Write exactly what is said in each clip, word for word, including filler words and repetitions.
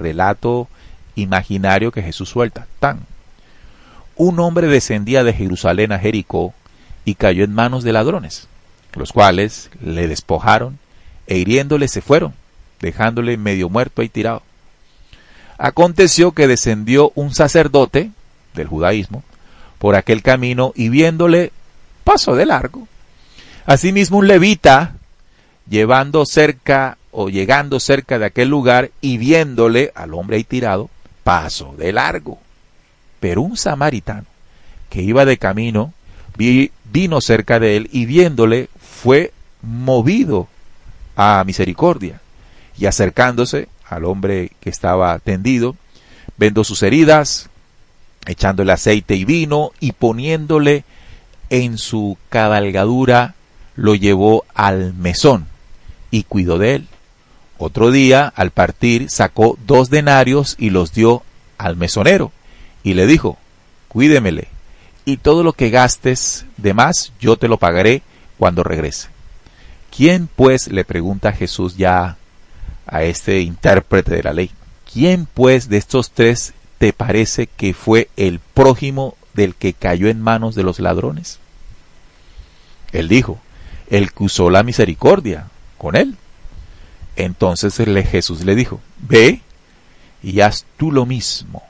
relato imaginario que Jesús suelta. Tan. Un hombre descendía de Jerusalén a Jericó y cayó en manos de ladrones, los cuales le despojaron e hiriéndole se fueron, dejándole medio muerto ahí tirado. Aconteció que descendió un sacerdote del judaísmo por aquel camino y viéndole pasó de largo. Asimismo un levita llevando cerca o llegando cerca de aquel lugar y viéndole al hombre ahí tirado pasó de largo. Pero un samaritano que iba de camino vi, vino cerca de él y viéndole fue movido a misericordia y acercándose al hombre que estaba tendido, vendó sus heridas, echándole aceite y vino y poniéndole en su cabalgadura, lo llevó al mesón y cuidó de él. Otro día, al partir, sacó dos denarios y los dio al mesonero y le dijo, cuídemele, y todo lo que gastes de más yo te lo pagaré cuando regrese. ¿Quién pues, le pregunta Jesús ya a este intérprete de la ley, quién pues de estos tres te parece que fue el prójimo del que cayó en manos de los ladrones? Él dijo, el que usó la misericordia con él. Entonces Jesús le dijo, ve y haz tú lo mismo.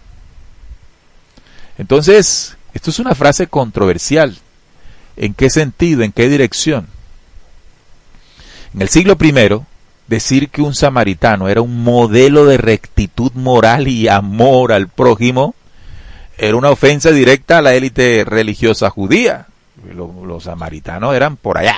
Entonces, esto es una frase controversial. ¿En qué sentido? ¿En qué dirección? En el siglo primero, decir que un samaritano era un modelo de rectitud moral y amor al prójimo era una ofensa directa a la élite religiosa judía. Los, los samaritanos eran por allá.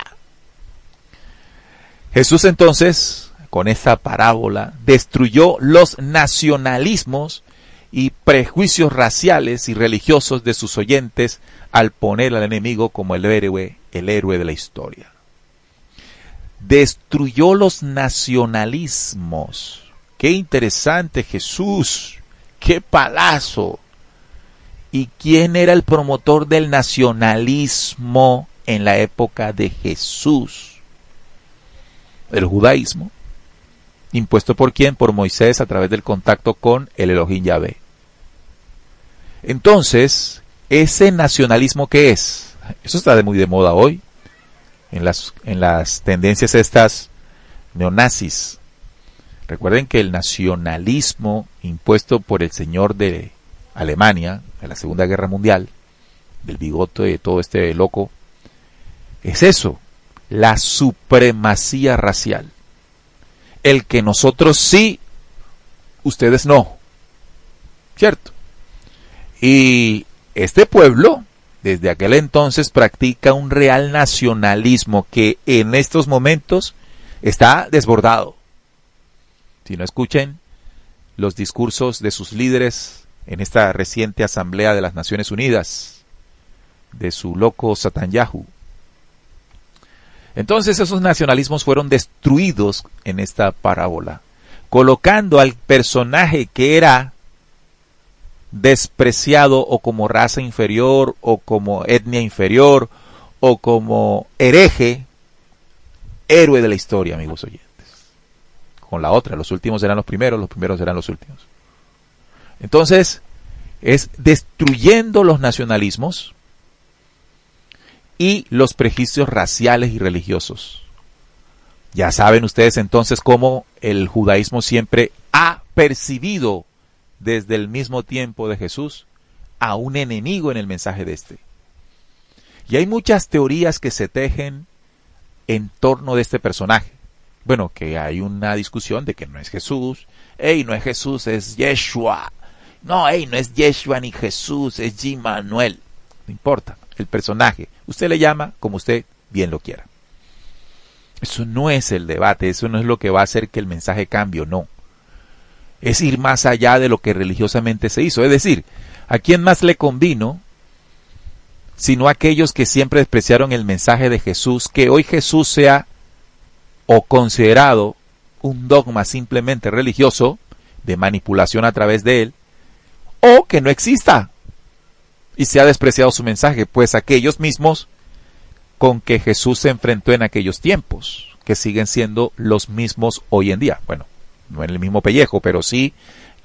Jesús entonces, con esta parábola, destruyó los nacionalismos y prejuicios raciales y religiosos de sus oyentes al poner al enemigo como el héroe, el héroe de la historia. Destruyó los nacionalismos. ¡Qué interesante, Jesús! ¡Qué palazo! ¿Y quién era el promotor del nacionalismo en la época de Jesús? El judaísmo. ¿Impuesto por quién? Por Moisés a través del contacto con el Elohim Yahvé. Entonces, ¿ese nacionalismo qué es? Eso está de muy de moda hoy. En las, en las tendencias estas neonazis. Recuerden que el nacionalismo impuesto por el señor de Alemania en la Segunda Guerra Mundial, del bigote de todo este loco, es eso, la supremacía racial. El que nosotros sí, ustedes no. ¿Cierto? Y este pueblo, desde aquel entonces, practica un real nacionalismo que en estos momentos está desbordado. Si no escuchen los discursos de sus líderes en esta reciente Asamblea de las Naciones Unidas, de su loco Satanyahu. Entonces esos nacionalismos fueron destruidos en esta parábola, colocando al personaje que era despreciado o como raza inferior o como etnia inferior o como hereje, héroe de la historia, amigos oyentes. Con la otra, los últimos eran los primeros, los primeros eran los últimos. Entonces, es destruyendo los nacionalismos y los prejuicios raciales y religiosos. Ya saben ustedes entonces cómo el judaísmo siempre ha percibido desde el mismo tiempo de Jesús a un enemigo en el mensaje de este. Y hay muchas teorías que se tejen en torno de este personaje. Bueno, que hay una discusión de que no es Jesús. Ey, no es Jesús, es Yeshua. No, ey, no es Yeshua ni Jesús, es Immanuel. No importa, el personaje. Usted le llama como usted bien lo quiera. Eso no es el debate, eso no es lo que va a hacer que el mensaje cambie o no. Es ir más allá de lo que religiosamente se hizo. Es decir, ¿a quién más le convino sino a aquellos que siempre despreciaron el mensaje de Jesús, que hoy Jesús sea o considerado un dogma simplemente religioso, de manipulación a través de él, o que no exista y se ha despreciado su mensaje? Pues aquellos mismos con que Jesús se enfrentó en aquellos tiempos, que siguen siendo los mismos hoy en día. Bueno, no en el mismo pellejo, pero sí